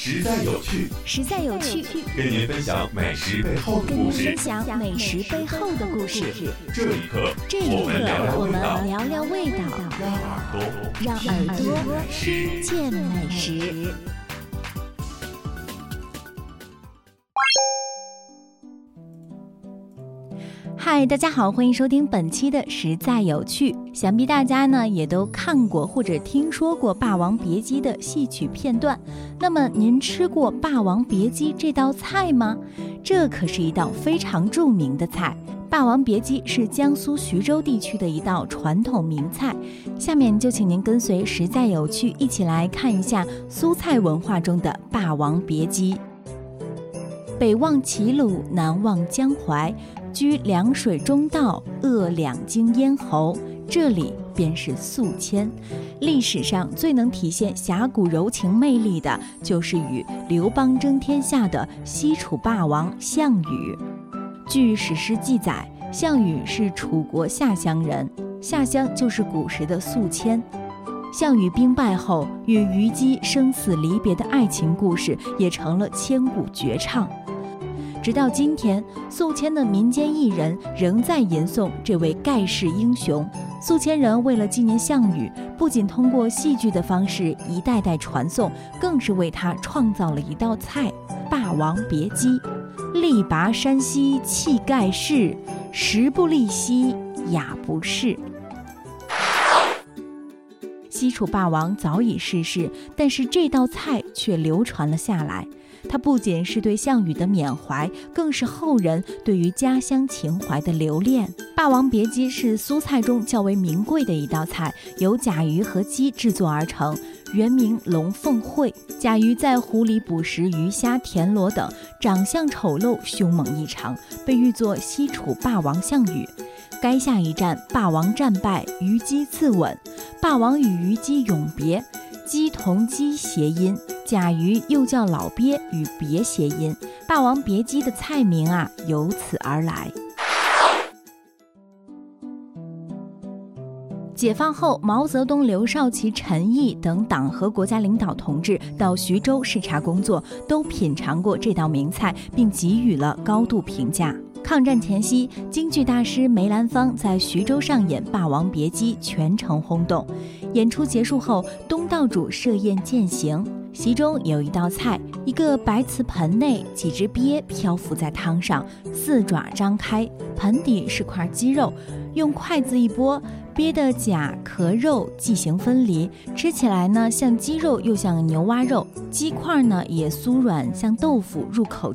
实在有趣， 实在有趣， 跟您分享美食背后的故事。这一刻，我们聊聊味道， 让耳朵见美食。嗨，大家好，欢迎收听本期的实在有趣。想必大家呢也都看过或者听说过《霸王别姬》的戏曲片段。那么您吃过《霸王别姬》这道菜吗？这可是一道非常著名的菜。霸王别姬是江苏徐州地区的一道传统名菜。下面就请您跟随实在有趣一起来看一下苏菜文化中的霸王别姬。北望齐鲁，南望江淮，居凉水中道，扼两京咽喉，这里便是宿迁。历史上最能体现侠骨柔情魅力的，就是与刘邦争天下的西楚霸王项羽。据史诗记载，项羽是楚国下乡人，下乡就是古时的宿迁。项羽兵败后与虞姬生死离别的爱情故事也成了千古绝唱。直到今天，宿迁的民间艺人仍在吟诵这位盖世英雄。宿迁人为了纪念项羽，不仅通过戏剧的方式一代代传颂，更是为他创造了一道菜——霸王别姬。力拔山兮气盖世，时不利兮雅不世。西楚霸王早已逝世，但是这道菜却流传了下来。它不仅是对项羽的缅怀，更是后人对于家乡情怀的留恋。霸王别姬是苏菜中较为名贵的一道菜，由甲鱼和鸡制作而成，原名龙凤会。甲鱼在湖里捕食鱼虾田螺等，长相丑陋凶猛异常，被誉作西楚霸王项羽。垓下一战，霸王战败，虞姬自刎，霸王与虞姬永别，姬同姬谐音，甲鱼又叫老鳖，与别谐音，霸王别姬的菜名由此而来。解放后，毛泽东、刘少奇、陈毅等党和国家领导同志到徐州视察工作，都品尝过这道名菜，并给予了高度评价。抗战前夕，京剧大师梅兰芳在徐州上演《霸王别姬》，全城轰动。演出结束后，东道主设宴饯行，其中有一道菜，一个白瓷盆内几只鳖漂浮在汤上，四爪张开，盆底是块鸡肉，用筷子一拨，鳖的甲壳肉即行分离，吃起来呢像鸡肉又像牛蛙肉，鸡块呢也酥软像豆腐，入口